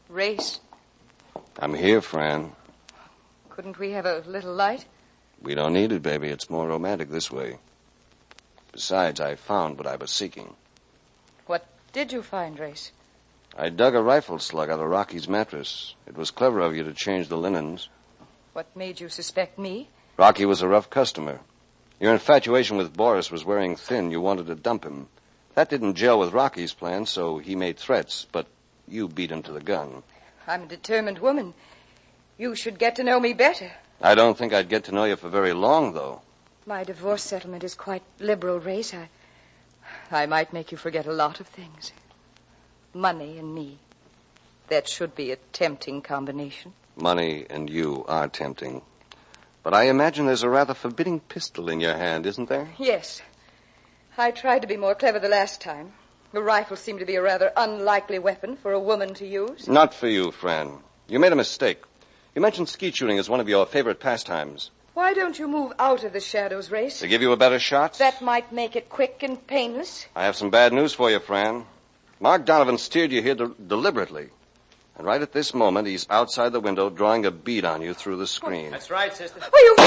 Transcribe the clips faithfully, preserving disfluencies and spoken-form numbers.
Race. I'm here, Fran. Couldn't we have a little light? We don't need it, baby. It's more romantic this way. Besides, I found what I was seeking. What did you find, Race? I dug a rifle slug out of Rocky's mattress. It was clever of you to change the linens. What made you suspect me? Rocky was a rough customer. Your infatuation with Boris was wearing thin. You wanted to dump him. That didn't gel with Rocky's plan, so he made threats, but you beat him to the gun. I'm a determined woman. You should get to know me better. I don't think I'd get to know you for very long, though. My divorce settlement is quite liberal, Race. I, I might make you forget a lot of things. Money and me. That should be a tempting combination. Money and you are tempting. But I imagine there's a rather forbidding pistol in your hand, isn't there? Yes. I tried to be more clever the last time. The rifle seemed to be a rather unlikely weapon for a woman to use. Not for you, Fran. You made a mistake. You mentioned skeet shooting as one of your favorite pastimes. Why don't you move out of the shadows, Race? To give you a better shot? That might make it quick and painless. I have some bad news for you, Fran. Mark Donovan steered you here de- deliberately. And right at this moment, he's outside the window drawing a bead on you through the screen. That's right, sister. Oh, you...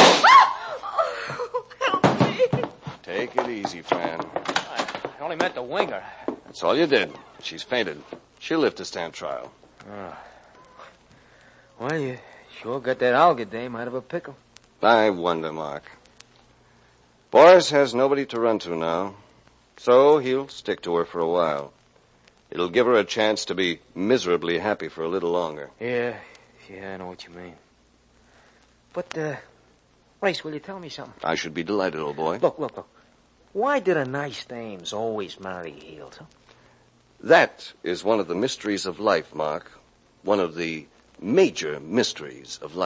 Oh, help me. Take it easy, Fran. I only meant to wing her. That's all you did. She's fainted. She'll live to stand trial. Oh. Well, you sure got that Olga dame out of a pickle. I wonder, Mark. Boris has nobody to run to now, so he'll stick to her for a while. It'll give her a chance to be miserably happy for a little longer. Yeah, yeah, I know what you mean. But, uh, Race, will you tell me something? I should be delighted, old boy. Look, look, look. Why do the nice dames always marry heels, huh? That is one of the mysteries of life, Mark. One of the major mysteries of life.